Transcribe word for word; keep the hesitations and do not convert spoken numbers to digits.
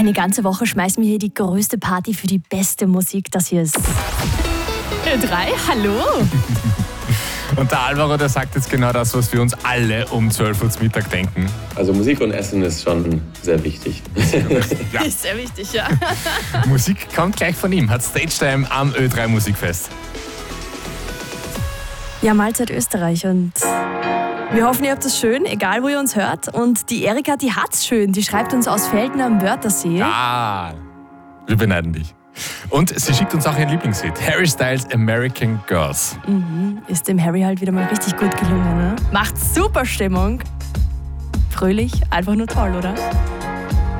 Eine ganze Woche schmeißen wir hier die größte Party für die beste Musik. Das hier ist Ö drei. Hallo. Und der Alvaro, der sagt jetzt genau das, was wir uns alle um zwölf Uhr zum Mittag denken. Also Musik und Essen ist schon sehr wichtig. Ja. Ist sehr wichtig, ja. Musik kommt gleich von ihm, hat Stage-Time am Ö drei Musikfest. Ja, Mahlzeit Österreich und wir hoffen, ihr habt es schön, egal wo ihr uns hört. Und die Erika, die hat's schön. Die schreibt uns aus Velden am Wörthersee. Ah, wir beneiden dich. Und sie schickt uns auch ihren Lieblingshit, Harry Styles American Girls. Mhm, ist dem Harry halt wieder mal richtig gut gelungen, ne? Macht super Stimmung. Fröhlich, einfach nur toll, oder?